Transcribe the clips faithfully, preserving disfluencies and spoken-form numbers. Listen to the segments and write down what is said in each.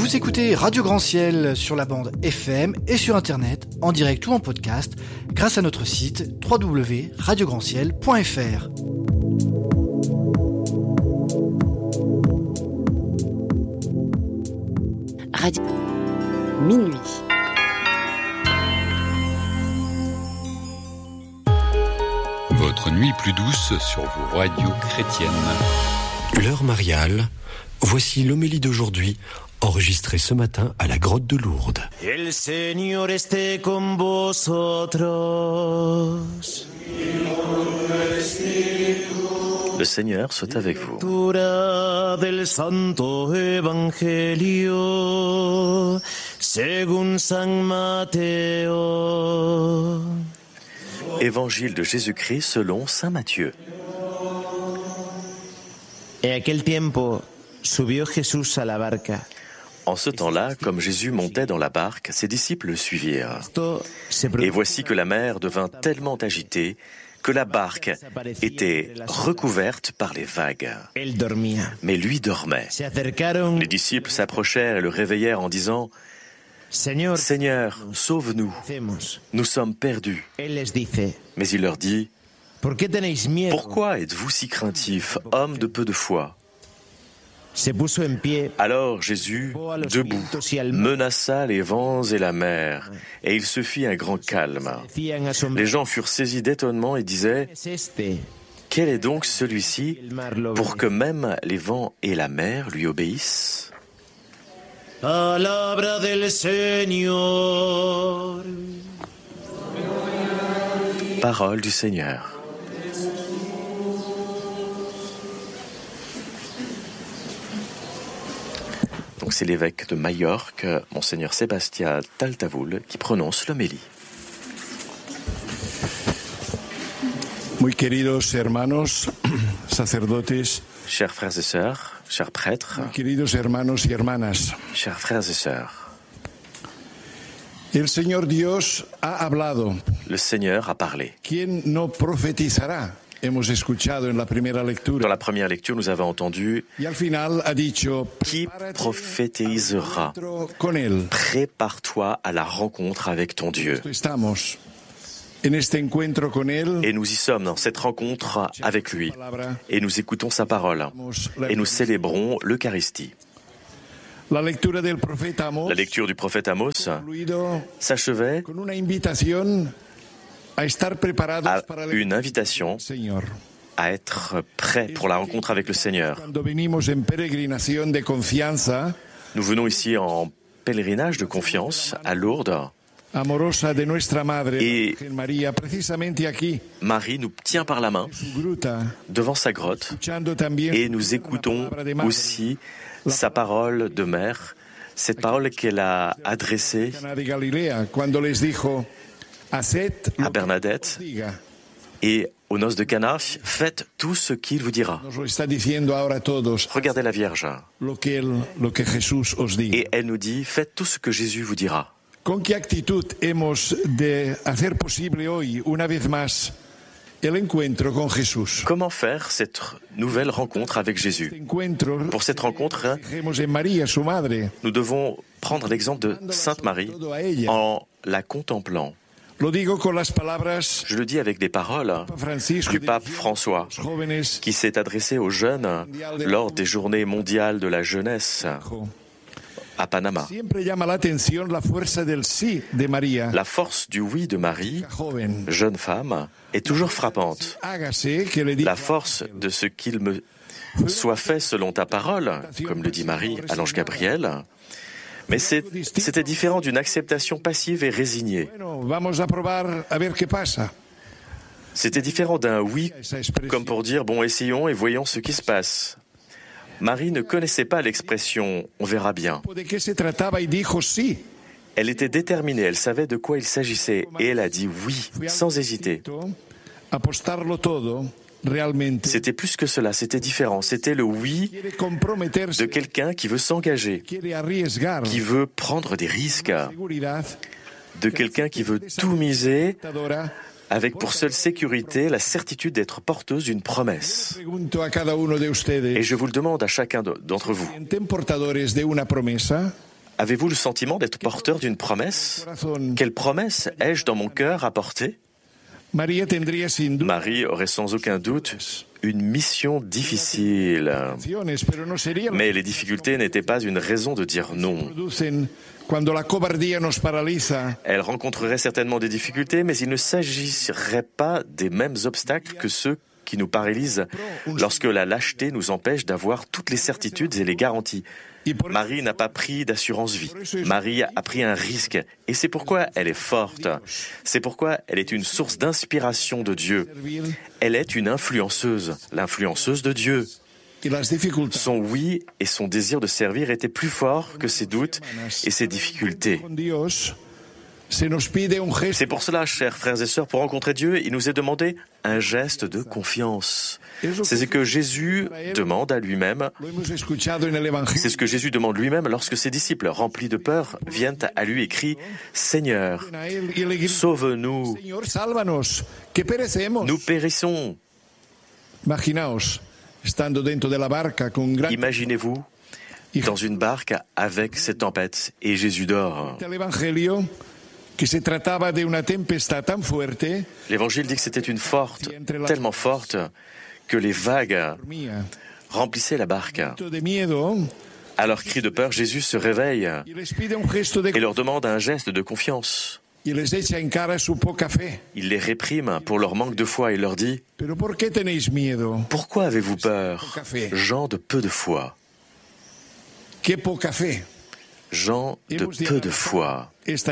Vous écoutez Radio Grand Ciel sur la bande F M et sur Internet, en direct ou en podcast, grâce à notre site w w w point radio grand ciel point f r. Radio Minuit. Votre nuit plus douce sur vos radios chrétiennes. L'heure mariale, voici l'homélie d'aujourd'hui, enregistrée ce matin à la grotte de Lourdes. El Señor esté con vosotros. Le Seigneur soit avec vous. Lectura del Santo Evangelio según San Mateo. Évangile de Jésus-Christ selon saint Matthieu. En aquel tiempo subió Jesús a la barca. En ce temps-là, comme Jésus montait dans la barque, ses disciples le suivirent. Et voici que la mer devint tellement agitée que la barque était recouverte par les vagues. Mais lui dormait. Les disciples s'approchèrent et le réveillèrent en disant « Seigneur, sauve-nous, nous sommes perdus. » Mais il leur dit « Pourquoi êtes-vous si craintifs, hommes de peu de foi ?» Alors Jésus, debout, menaça les vents et la mer, et il se fit un grand calme. Les gens furent saisis d'étonnement et disaient « Quel est donc celui-ci pour que même les vents et la mer lui obéissent ?» Palabra del Señor. Parole du Seigneur. Donc c'est l'évêque de Majorque, Monseigneur Sébastien Taltavoul, qui prononce l'homélie. Muy queridos hermanos, sacerdotes, chers frères et sœurs, chers prêtres, muy queridos hermanos y hermanas, chers frères et sœurs, el Señor Dios ha hablado. Le Seigneur a parlé. ¿Quién no profetizará? Hemos escuchado en la primera lectura. Dans la première lecture, nous avons entendu y al final ha dicho, qui prophétisera. Con él. Prépare-toi à la rencontre avec ton Dieu. Estamos en este encuentro con él. Et nous y sommes dans cette rencontre avec lui. Et nous écoutons sa parole. Et nous célébrons l'Eucharistie. La lectura del profeta Amos, la lecture du prophète Amos s'achevait con una invitación à une invitation à être prêt pour la rencontre avec le Seigneur. Nous venons ici en pèlerinage de confiance à Lourdes. Et Marie nous tient par la main devant sa grotte et nous écoutons aussi sa parole de mère, cette parole qu'elle a adressée à Bernadette et aux noces de Cana, faites tout ce qu'il vous dira. Regardez la Vierge. Et elle nous dit, faites tout ce que Jésus vous dira. ¿Con qué actitud hemos de hacer posible hoy, una vez más, el encuentro con Jesús? Comment faire cette nouvelle rencontre avec Jésus? Pour cette rencontre, nous devons prendre l'exemple de Sainte Marie en la contemplant. Je le dis avec des paroles du pape François, qui s'est adressé aux jeunes lors des journées mondiales de la jeunesse à Panama. La force du oui de Marie, jeune femme, est toujours frappante. La force de ce qu'il me soit fait selon ta parole, comme le dit Marie à l'ange Gabriel, mais c'est, c'était différent d'une acceptation passive et résignée. C'était différent d'un oui, comme pour dire, bon, essayons et voyons ce qui se passe. Marie ne connaissait pas l'expression « on verra bien ». Elle était déterminée, elle savait de quoi il s'agissait, et elle a dit oui, sans hésiter. C'était plus que cela, c'était différent. C'était le oui de quelqu'un qui veut s'engager, qui veut prendre des risques, de quelqu'un qui veut tout miser avec pour seule sécurité la certitude d'être porteuse d'une promesse. Et je vous le demande à chacun d'entre vous. Avez-vous le sentiment d'être porteur d'une promesse? Quelle promesse ai-je dans mon cœur à porter? Marie aurait sans aucun doute une mission difficile. Mais les difficultés n'étaient pas une raison de dire non. Elle rencontrerait certainement des difficultés, mais il ne s'agirait pas des mêmes obstacles que ceux qui nous paralysent lorsque la lâcheté nous empêche d'avoir toutes les certitudes et les garanties. Marie n'a pas pris d'assurance vie. Marie a pris un risque. Et c'est pourquoi elle est forte. C'est pourquoi elle est une source d'inspiration de Dieu. Elle est une influenceuse, l'influenceuse de Dieu. Son oui et son désir de servir étaient plus forts que ses doutes et ses difficultés. C'est pour cela, chers frères et sœurs, pour rencontrer Dieu, il nous est demandé un geste de confiance. C'est ce que Jésus demande à lui-même. C'est ce que Jésus demande lui-même lorsque ses disciples, remplis de peur, viennent à lui et crient « Seigneur, sauve-nous, nous périssons ». Imaginez-vous dans une barque avec cette tempête et Jésus dort. L'Évangile dit que c'était une forte, tellement forte, que les vagues remplissaient la barque. À leur cri de peur, Jésus se réveille et leur demande un geste de confiance. Il les réprime pour leur manque de foi et leur dit « Pourquoi avez-vous peur, gens de peu de foi ?» Gens de peu de foi.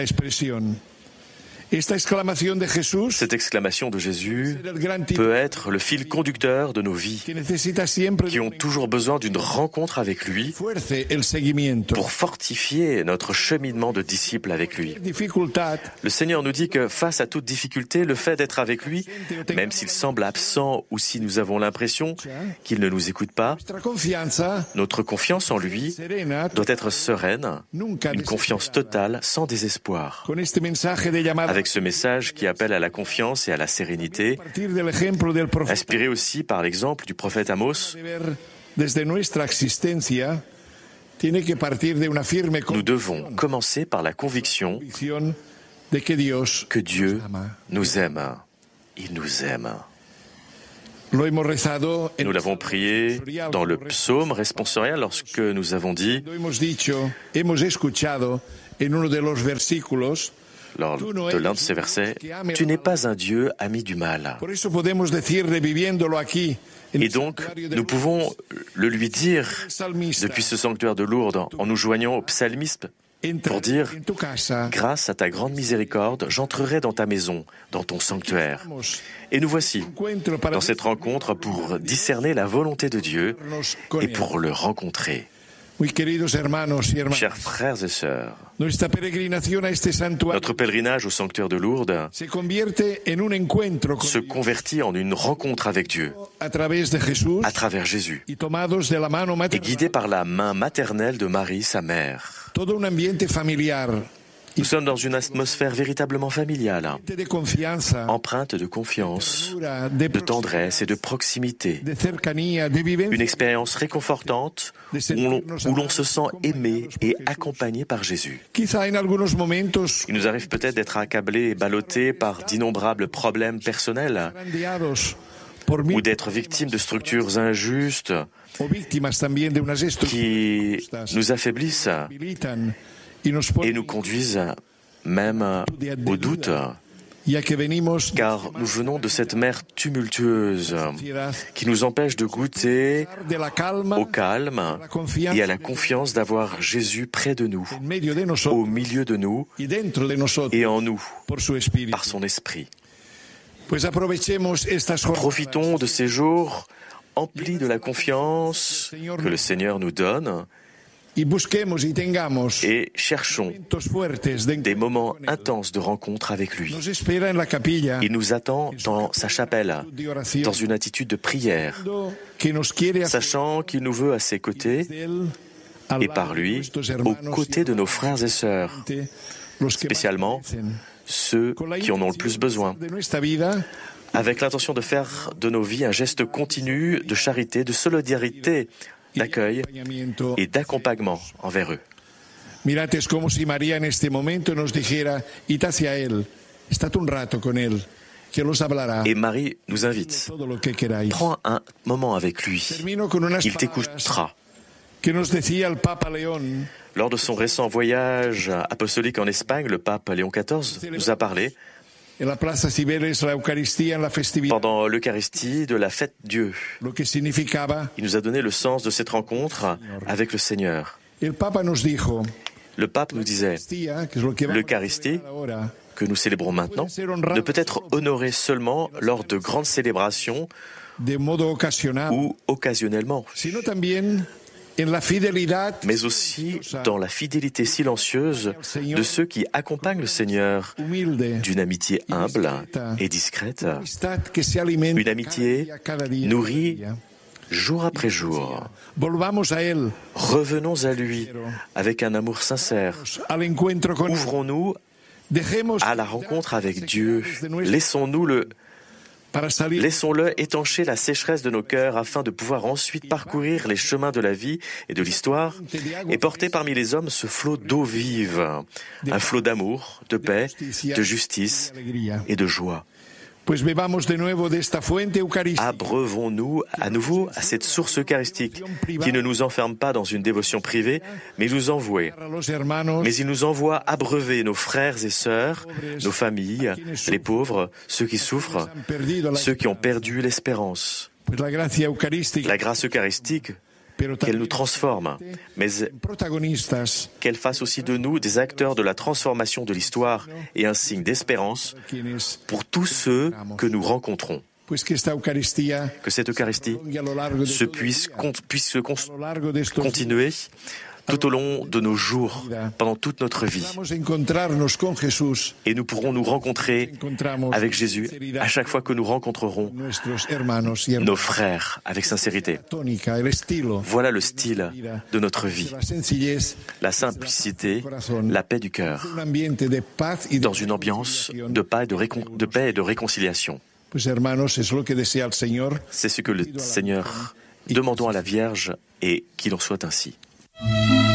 Cette exclamation de Jésus peut être le fil conducteur de nos vies, qui ont toujours besoin d'une rencontre avec lui pour fortifier notre cheminement de disciples avec lui. Le Seigneur nous dit que face à toute difficulté, le fait d'être avec lui, même s'il semble absent ou si nous avons l'impression qu'il ne nous écoute pas, notre confiance en lui doit être sereine, une confiance totale, sans désespoir. Avec ce message qui appelle à la confiance et à la sérénité, inspiré aussi par l'exemple du prophète Amos, nous devons commencer par la conviction que Dieu nous aime. Il nous aime. Nous l'avons prié dans le psaume responsorial lorsque nous avons dit lors de l'un de ces versets, « Tu n'es pas un Dieu ami du mal ». Et donc, nous pouvons le lui dire depuis ce sanctuaire de Lourdes en nous joignant au psalmiste pour dire « Grâce à ta grande miséricorde, j'entrerai dans ta maison, dans ton sanctuaire ». Et nous voici dans cette rencontre pour discerner la volonté de Dieu et pour le rencontrer. Chers frères et sœurs, notre pèlerinage au sanctuaire de Lourdes se convertit en une rencontre avec Dieu à travers Jésus et guidé par la main maternelle de Marie, sa mère. Nous sommes dans une atmosphère véritablement familiale, empreinte de confiance, de tendresse et de proximité. Une expérience réconfortante où l'on, où l'on se sent aimé et accompagné par Jésus. Il nous arrive peut-être d'être accablés et ballottés par d'innombrables problèmes personnels ou d'être victimes de structures injustes qui nous affaiblissent et nous conduisent même au doute, car nous venons de cette mer tumultueuse qui nous empêche de goûter au calme et à la confiance d'avoir Jésus près de nous, au milieu de nous et en nous, par son esprit. Profitons de ces jours emplis de la confiance que le Seigneur nous donne et cherchons des moments intenses de rencontre avec lui. Il nous attend dans sa chapelle, dans une attitude de prière, sachant qu'il nous veut à ses côtés et par lui, aux côtés de nos frères et sœurs, spécialement ceux qui en ont le plus besoin, avec l'intention de faire de nos vies un geste continu de charité, de solidarité, d'accueil et d'accompagnement envers eux. Mirad, es como si María en este momento nos dijera, id hacia él, estad un rato con él, que os hablará. Et Marie nous invite. Prends un moment avec lui. Il t'écoutera. Que nos decía el Papa León. Lors de son récent voyage apostolique en Espagne, le pape Léon quatorze nous a parlé pendant l'Eucharistie de la fête Dieu. Il nous a donné le sens de cette rencontre avec le Seigneur. Le pape nous disait, l'Eucharistie que nous célébrons maintenant ne peut être honorée seulement lors de grandes célébrations ou occasionnellement, mais aussi dans la fidélité silencieuse de ceux qui accompagnent le Seigneur, d'une amitié humble et discrète, une amitié nourrie jour après jour. Revenons à lui avec un amour sincère. Ouvrons-nous à la rencontre avec Dieu. Laissons-nous le Laissons-le étancher la sécheresse de nos cœurs afin de pouvoir ensuite parcourir les chemins de la vie et de l'histoire et porter parmi les hommes ce flot d'eau vive, un flot d'amour, de paix, de justice et de joie. Abreuvons-nous à nouveau à cette source eucharistique qui ne nous enferme pas dans une dévotion privée, mais nous envoie. Mais il nous envoie abreuver nos frères et sœurs, nos familles, les pauvres, ceux qui souffrent, ceux qui ont perdu l'espérance. La grâce eucharistique, qu'elle nous transforme, mais qu'elle fasse aussi de nous des acteurs de la transformation de l'histoire et un signe d'espérance pour tous ceux que nous rencontrons. Que cette Eucharistie se puisse, puisse se continuer tout au long de nos jours, pendant toute notre vie. Et nous pourrons nous rencontrer avec Jésus à chaque fois que nous rencontrerons nos frères avec sincérité. Voilà le style de notre vie. La simplicité, la paix du cœur, dans une ambiance de paix et de, récon- de, paix et de réconciliation. C'est ce que le Seigneur demandons à la Vierge et qu'il en soit ainsi.